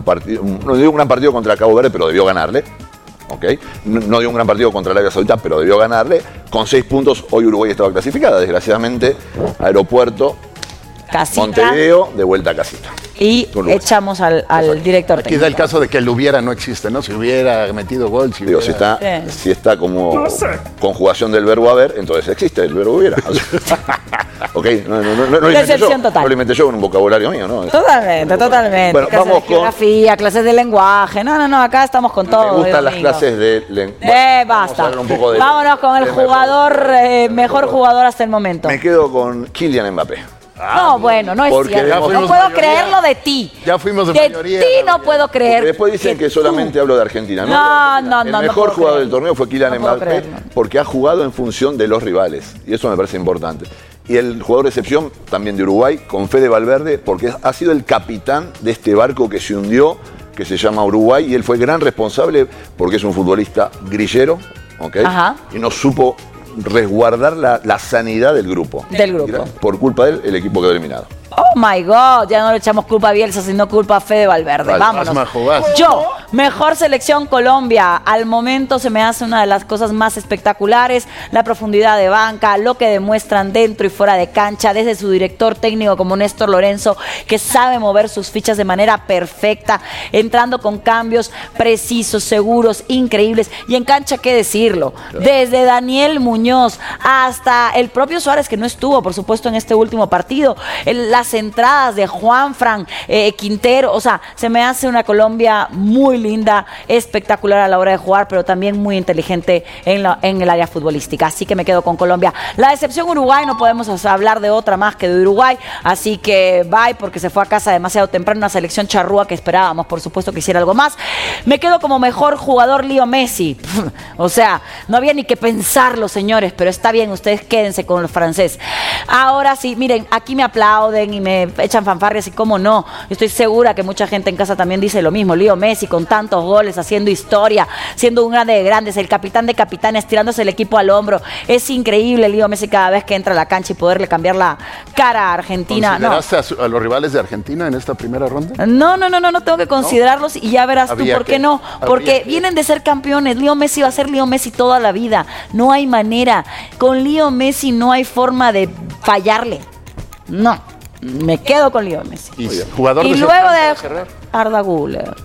S3: un gran partido contra Cabo Verde, pero debió ganarle. ¿Okay? No dio un gran partido contra Arabia Saudita, pero debió ganarle. Con 6 puntos, hoy Uruguay estaba clasificada. Desgraciadamente, aeropuerto,
S1: casita.
S3: Montevideo, de vuelta a casita.
S1: Y echamos al director técnico.
S2: Aquí da el caso de que el hubiera no existe, ¿no? Si hubiera metido gol, si
S3: está como conjugación del verbo haber, entonces existe el verbo hubiera. Ok, no lo inventé yo con un vocabulario mío, ¿no?
S1: Totalmente.
S3: Bueno,
S1: clases
S3: vamos
S1: de geografía, clases de lenguaje. No, acá estamos con todo.
S3: Me gustan las clases de lenguaje.
S1: Basta. Vámonos con el jugador, mejor jugador hasta el momento.
S3: Me quedo con Kylian Mbappé.
S1: No, bueno, no es cierto. No puedo creerlo de ti.
S2: Ya fuimos de mayoría.
S1: De ti no puedo creer.
S3: Porque después dicen que solamente hablo de Argentina.
S1: No.
S3: El mejor jugador del torneo fue Kylian Mbappé porque ha jugado en función de los rivales. Y eso me parece importante. Y el jugador de excepción también de Uruguay, con Fede Valverde, porque ha sido el capitán de este barco que se hundió, que se llama Uruguay, y él fue gran responsable porque es un futbolista grillero, ¿ok?
S1: Ajá.
S3: Y no supo resguardar la sanidad del grupo. Por culpa de él, el equipo quedó eliminado.
S1: Oh my God, ya no le echamos culpa a Bielsa, sino culpa a Fede Valverde.
S3: Vale,
S1: vámonos. Yo, mejor selección Colombia. Al momento se me hace una de las cosas más espectaculares, la profundidad de banca, lo que demuestran dentro y fuera de cancha, desde su director técnico como Néstor Lorenzo, que sabe mover sus fichas de manera perfecta, entrando con cambios precisos, seguros, increíbles. Y en cancha, ¿qué decirlo? Desde Daniel Muñoz hasta el propio Suárez, que no estuvo, por supuesto, en este último partido. Las entradas de Juanfran, Quintero, o sea, se me hace una Colombia muy linda, espectacular a la hora de jugar, pero también muy inteligente en el área futbolística. Así que me quedo con Colombia. La decepción Uruguay, no podemos hablar de otra más que de Uruguay, así que bye, porque se fue a casa demasiado temprano, una selección charrúa que esperábamos, por supuesto, que hiciera algo más. Me quedo como mejor jugador Leo Messi. O sea, no había ni que pensarlo, señores, pero está bien, ustedes quédense con los franceses. Ahora sí, miren, aquí me aplauden y me echan fanfarrias y cómo no. Estoy segura que mucha gente en casa también dice lo mismo. Leo Messi con tantos goles, haciendo historia, siendo un grande de grandes, el capitán de capitanes, tirándose el equipo al hombro. Es increíble Leo Messi cada vez que entra a la cancha y poderle cambiar la cara a Argentina.
S2: ¿Consideraste a los rivales de Argentina en esta primera ronda?
S1: No tengo que considerarlos y ya verás tú por qué no. Porque vienen de ser campeones. Leo Messi va a ser Leo Messi toda la vida. No hay manera. Con Leo Messi no hay forma de fallarle. No. Me quedo con Leo Messi. Y luego de Arda Güler.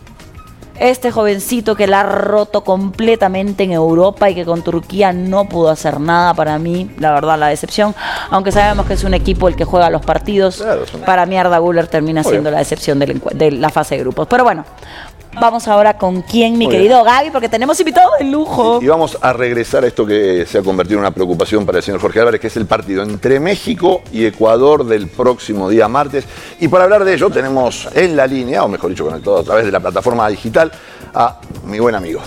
S1: Este jovencito que la ha roto completamente en Europa y que con Turquía no pudo hacer nada, para mí, la verdad, la decepción. Aunque sabemos que es un equipo el que juega los partidos, para mí Arda Güler termina siendo la decepción de la fase de grupos. Pero bueno, vamos ahora con quién, mi querido Gaby, porque tenemos invitados de lujo.
S3: Y vamos a regresar a esto que se ha convertido en una preocupación para el señor Jorge Álvarez, que es el partido entre México y Ecuador del próximo día martes. Y para hablar de ello tenemos en la línea, o mejor dicho, conectado a través de la plataforma digital, a mi buen amigo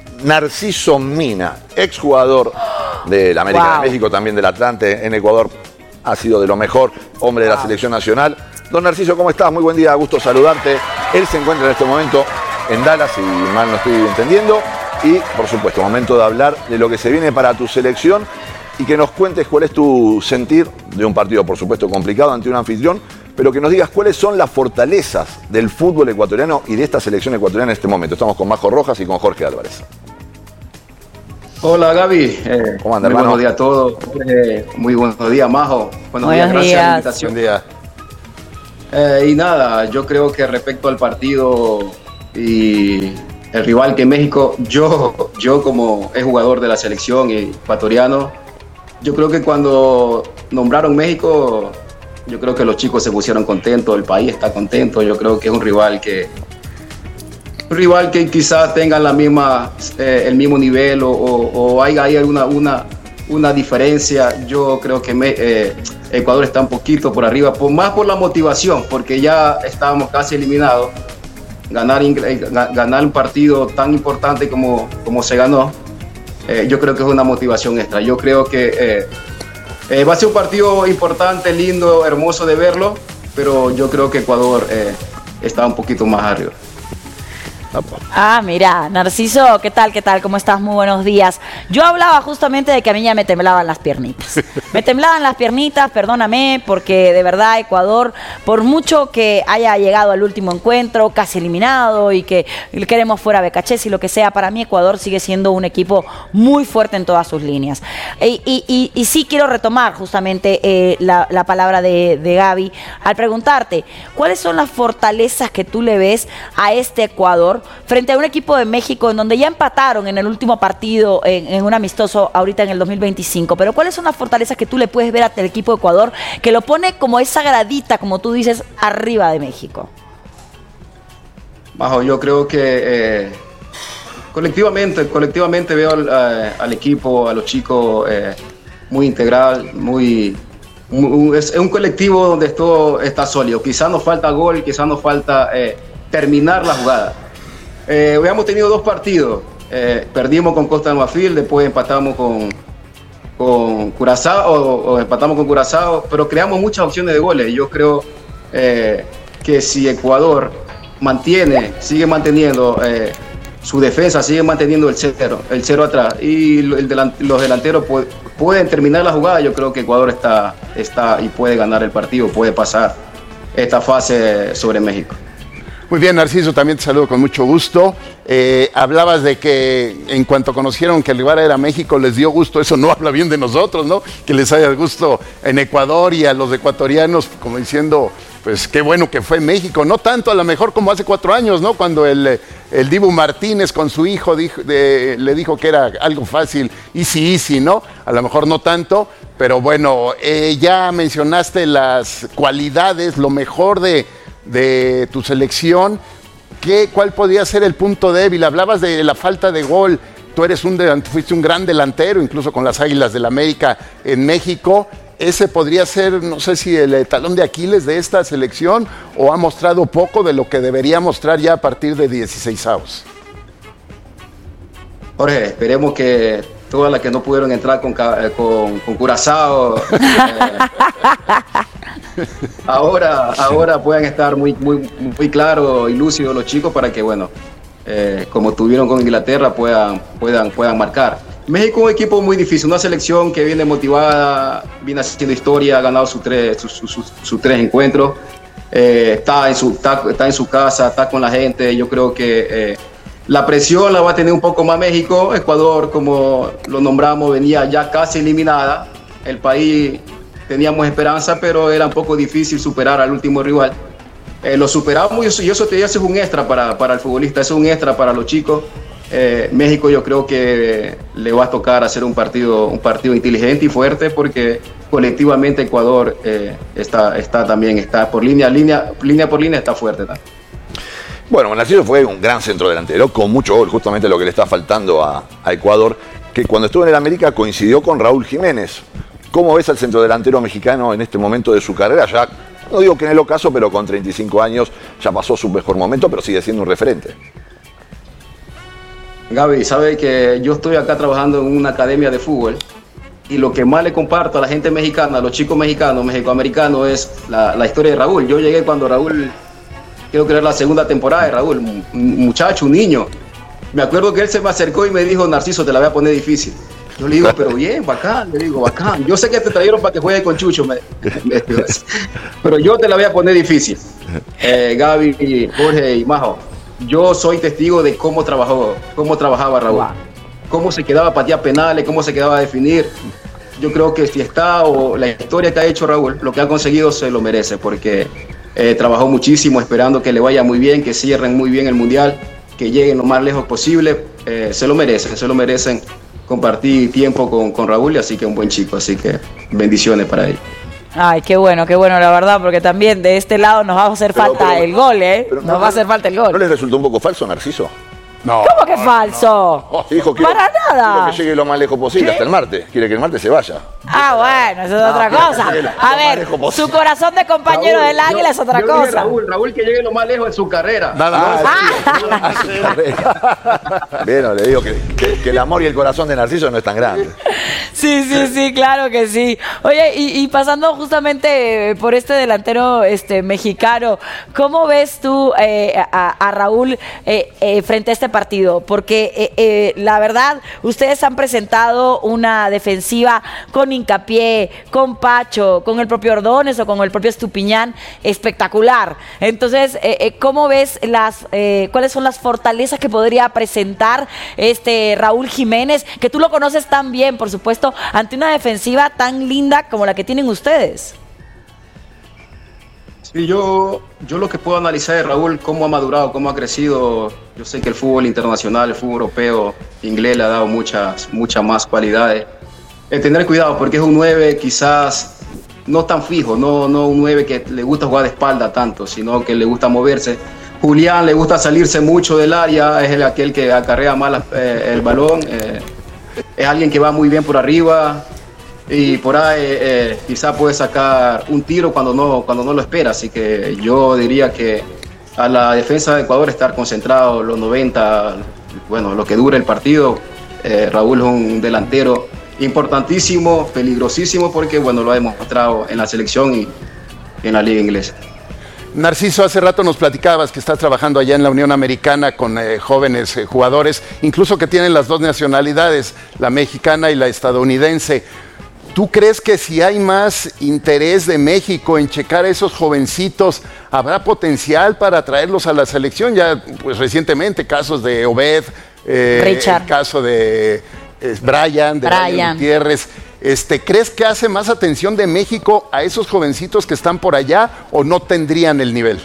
S3: Narciso Mina, exjugador del América de México, también del Atlante en Ecuador. Ha sido de lo mejor, hombre de la selección nacional. Don Narciso, ¿cómo estás? Muy buen día, gusto saludarte. Él se encuentra en este momento en Dallas, si mal no estoy entendiendo. Y, por supuesto, momento de hablar de lo que se viene para tu selección y que nos cuentes cuál es tu sentir de un partido, por supuesto, complicado ante un anfitrión, pero que nos digas cuáles son las fortalezas del fútbol ecuatoriano y de esta selección ecuatoriana en este momento. Estamos con Majo Rojas y con Jorge Álvarez.
S17: Hola Gaby,
S3: ¿cómo anda,
S17: muy buenos días a todos. Muy buenos días, Majo. Buenos días, gracias por la invitación.
S3: Buen día.
S17: Y nada, yo creo que respecto al partido y el rival que México, yo como es jugador de la selección y ecuatoriano, yo creo que cuando nombraron México, yo creo que los chicos se pusieron contentos, el país está contento. Yo creo que es un rival que quizás tengan la misma, el mismo nivel o hay una diferencia. Yo creo que Ecuador está un poquito por arriba, más por la motivación, porque ya estábamos casi eliminados. Ganar un partido tan importante como se ganó, yo creo que es una motivación extra. Yo creo que va a ser un partido importante, lindo, hermoso de verlo, pero yo creo que Ecuador está un poquito más arriba.
S1: Ah, mira, Narciso, ¿qué tal? ¿Cómo estás? Muy buenos días. Yo hablaba justamente de que a mí ya me temblaban las piernitas. Me temblaban las piernitas, perdóname, porque de verdad Ecuador, por mucho que haya llegado al último encuentro, casi eliminado y que queremos fuera Becachés y lo que sea, para mí Ecuador sigue siendo un equipo muy fuerte en todas sus líneas. Y sí quiero retomar justamente la palabra de Gaby al preguntarte, ¿cuáles son las fortalezas que tú le ves a este Ecuador frente a un equipo de México en donde ya empataron en el último partido en un amistoso ahorita en el 2025, pero cuáles son las fortalezas que tú le puedes ver al equipo de Ecuador que lo pone como esa gradita, como tú dices, arriba de México?
S17: Majo, yo creo que colectivamente veo al equipo, a los chicos muy integral, es un colectivo donde todo está sólido. Quizás nos falta gol, quizás nos falta terminar la jugada. Habíamos tenido 2 partidos, perdimos con Costa de Marfil, después empatamos con Curazao, o empatamos con Curazao, pero creamos muchas opciones de goles. Yo creo que si Ecuador sigue manteniendo su defensa, sigue manteniendo el cero atrás y los delanteros pueden terminar la jugada, yo creo que Ecuador está y puede ganar el partido, puede pasar esta fase sobre México.
S2: Muy bien, Narciso, también te saludo con mucho gusto. Hablabas de que en cuanto conocieron que el rival era México, les dio gusto. Eso no habla bien de nosotros, ¿no? Que les haya gusto en Ecuador y a los ecuatorianos, como diciendo, pues qué bueno que fue México. No tanto a lo mejor como hace 4 años, ¿no? Cuando el Dibu Martínez con su hijo le dijo que era algo fácil, easy, ¿no? A lo mejor no tanto, pero bueno, ya mencionaste las cualidades, lo mejor de tu selección. ¿Cuál podría ser el punto débil? Hablabas de la falta de gol. Tú fuiste un gran delantero, incluso con las Águilas del América en México. ¿Ese podría ser, no sé si el talón de Aquiles de esta selección, o ha mostrado poco de lo que debería mostrar ya a partir de 16avos?
S17: Jorge, esperemos que todas las que no pudieron entrar con Curazao ahora puedan estar muy claros y lúcidos los chicos para que, bueno, como tuvieron con Inglaterra, puedan marcar. México es un equipo muy difícil, una selección que viene motivada, viene haciendo historia, ha ganado sus tres encuentros, está en su casa, está con la gente. Yo creo que la presión la va a tener un poco más México. Ecuador, como lo nombramos, venía ya casi eliminada. El país teníamos esperanza, pero era un poco difícil superar al último rival. Lo superamos y eso es un extra para el futbolista, eso es un extra para los chicos. México yo creo que le va a tocar hacer un partido inteligente y fuerte, porque colectivamente Ecuador está por línea por línea, está fuerte también.
S3: Bueno, Narciso fue un gran centrodelantero con mucho gol, justamente lo que le está faltando a Ecuador, que cuando estuvo en el América coincidió con Raúl Jiménez. ¿Cómo ves al centrodelantero mexicano en este momento de su carrera? Ya no digo que en el ocaso, pero con 35 años ya pasó su mejor momento, pero sigue siendo un referente.
S17: Gaby, sabe que yo estoy acá trabajando en una academia de fútbol, y lo que más le comparto a la gente mexicana, a los chicos mexicanos, mexicoamericanos, es la historia de Raúl. Yo llegué cuando Raúl, creo que era la segunda temporada de Raúl, un muchacho, un niño. Me acuerdo que él se me acercó y me dijo: Narciso, te la voy a poner difícil. Yo le digo: pero bien, bacán. Le digo: bacán. Yo sé que te trajeron para que juegue con Chucho, pero yo te la voy a poner difícil. Gaby, Jorge y Majo, yo soy testigo de cómo trabajaba Raúl, cómo se quedaba a patear penales, cómo se quedaba a definir. Yo creo que si está, o la historia que ha hecho Raúl, lo que ha conseguido se lo merece, porque trabajó muchísimo, esperando que le vaya muy bien, que cierren muy bien el Mundial, que lleguen lo más lejos posible. Se lo merecen compartir tiempo con Raúl, y así que un buen chico, así que bendiciones para él.
S1: Ay, qué bueno, la verdad, porque también de este lado nos va a hacer falta el gol, nos va a hacer falta el gol.
S3: ¿No les resultó un poco falso, Narciso?
S2: No.
S1: ¿Cómo que falso?
S3: Dijo,
S1: para nada.
S3: Quiero que llegue lo más lejos posible, hasta el martes. Quiere que el martes se vaya.
S1: Bueno, eso es otra cosa. A ver, su corazón de compañero del Águila es otra cosa.
S17: Raúl, que llegue lo más lejos en su carrera.
S3: Bueno, le digo que el amor y el corazón de Narciso no es tan grande.
S1: Sí, claro que sí. Oye, y pasando justamente por este delantero mexicano, ¿cómo ves tú a Raúl frente a este partido? Porque la verdad, ustedes han presentado una defensiva con Hincapié, con Pacho, con el propio Ordóñez o con el propio Estupiñán, espectacular. Entonces, ¿cómo ves cuáles son las fortalezas que podría presentar Raúl Jiménez, que tú lo conoces tan bien, por supuesto, ante una defensiva tan linda como la que tienen ustedes?
S17: Sí, yo lo que puedo analizar de Raúl, cómo ha madurado, cómo ha crecido. Yo sé que el fútbol internacional, el fútbol europeo, inglés, le ha dado muchas más cualidades. Tener cuidado, porque es un 9 quizás no tan fijo, no un 9 que le gusta jugar de espalda tanto, sino que le gusta moverse. Julián le gusta salirse mucho del área, es aquel que acarrea más el balón, es alguien que va muy bien por arriba, y por ahí quizás puede sacar un tiro cuando no lo espera. Así que yo diría que a la defensa de Ecuador estar concentrado los 90, bueno, lo que dure el partido. Raúl es un delantero importantísimo, peligrosísimo, porque bueno, lo ha demostrado en la selección y en la liga inglesa.
S2: Narciso, hace rato nos platicabas que estás trabajando allá en la Unión Americana con jóvenes jugadores, incluso que tienen las dos nacionalidades, la mexicana y la estadounidense. ¿Tú crees que si hay más interés de México en checar a esos jovencitos, habrá potencial para traerlos a la selección? Ya, pues recientemente, casos de Obed,
S1: Richard,
S2: el caso de Brian Gutiérrez. ¿Crees que hace más atención de México a esos jovencitos que están por allá, o no tendrían el nivel?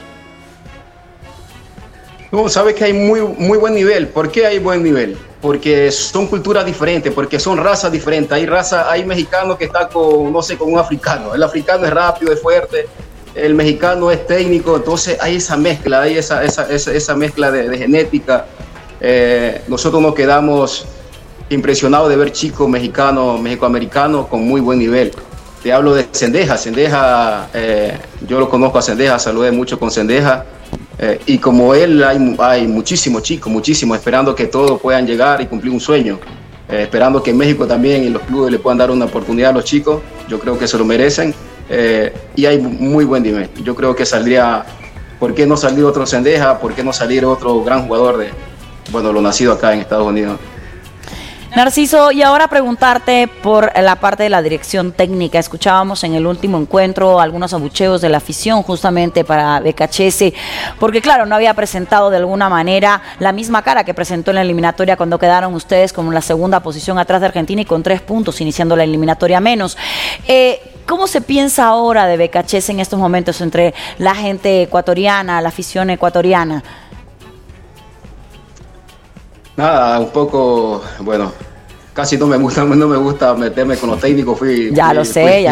S17: No, sabes que hay muy buen nivel. ¿Por qué hay buen nivel? Porque son culturas diferentes, porque son razas diferentes. Hay mexicanos que están con un africano. El africano es rápido, es fuerte. el mexicano es técnico, entonces hay esa mezcla, hay esa mezcla de genética. Nosotros nos quedamos impresionados de ver chicos mexicanos, mexicoamericanos con muy buen nivel. Te hablo de Cendeja. Yo lo conozco a Cendeja, saludé mucho con Cendeja. Y como él hay muchísimos chicos, esperando que todos puedan llegar y cumplir un sueño. Esperando que en México también y los clubes le puedan dar una oportunidad a los chicos. Yo creo que se lo merecen. Y hay muy buen nivel. Yo creo que saldría, ¿por qué no salir otro Cendeja? ¿Por qué no salir otro gran jugador de, lo nacido acá en Estados Unidos?
S1: Narciso, y ahora preguntarte por la parte de la dirección técnica. Escuchábamos en el último encuentro algunos abucheos de la afición justamente para BKHS, porque claro, no había presentado de alguna manera la misma cara que presentó en la eliminatoria cuando quedaron ustedes como en la segunda posición atrás de Argentina y con 3 puntos iniciando la eliminatoria menos. ¿Cómo se piensa ahora de BKHS en estos momentos entre la gente ecuatoriana, la afición ecuatoriana?
S17: Nada, un poco, casi no me gusta meterme con los técnicos.
S1: Ya lo sé.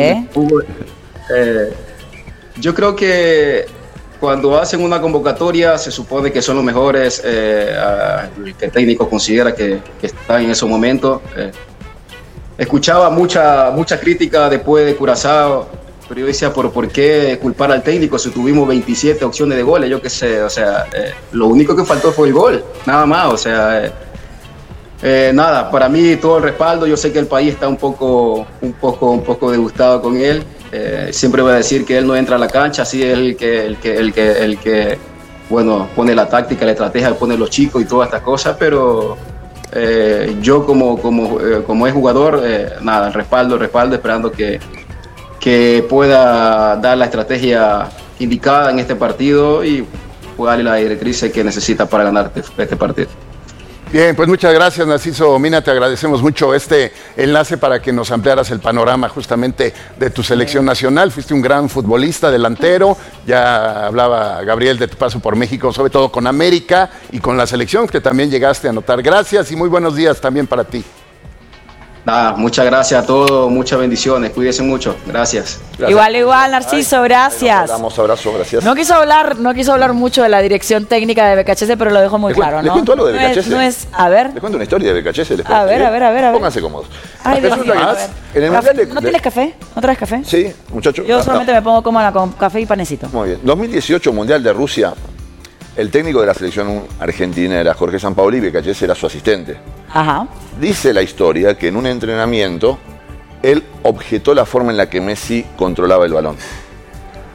S17: Yo creo que cuando hacen una convocatoria se supone que son los mejores que el técnico considera que están en esos momentos. Escuchaba mucha crítica después de Curazao, pero yo decía, ¿por qué culpar al técnico si tuvimos 27 opciones de goles? Yo qué sé, lo único que faltó fue el gol, nada más, nada, para mí todo el respaldo. Yo sé que el país está un poco disgustado con él. Siempre voy a decir que él no entra a la cancha, así es el que pone la táctica, la estrategia, pone los chicos y todas estas cosas, pero yo como es jugador, nada, respaldo, esperando que pueda dar la estrategia indicada en este partido y pueda darle la directriz que necesita para ganar este partido.
S2: Bien, pues muchas gracias, Narciso Mina, te agradecemos mucho este enlace para que nos ampliaras el panorama justamente de tu selección nacional. Fuiste un gran futbolista, delantero, ya hablaba Gabriel de tu paso por México, sobre todo con América y con la selección que también llegaste a anotar. Gracias y muy buenos días también para ti.
S17: Nada, muchas gracias a todos, muchas bendiciones, cuídense mucho, gracias.
S1: Igual, Narciso, gracias.
S3: Damos abrazo, gracias.
S1: No quiso hablar mucho de la dirección técnica de BKHS, pero lo dejó muy claro, ¿no?
S3: ¿Les cuento algo de BKHS?
S1: A ver.
S3: Les cuento una historia de BKHS.
S1: A ver.
S3: Pónganse cómodos.
S1: Ay, Dios mío, a ver.
S3: En el mundial
S1: ¿No tienes café? ¿No traes café?
S3: Sí, muchacho.
S1: Yo solamente me pongo cómoda con café y panecito.
S3: Muy bien. 2018, Mundial de Rusia. El técnico de la selección argentina era Jorge Sampaoli y BKHS era su asistente.
S1: Ajá.
S3: Dice la historia que en un entrenamiento él objetó la forma en la que Messi controlaba el balón.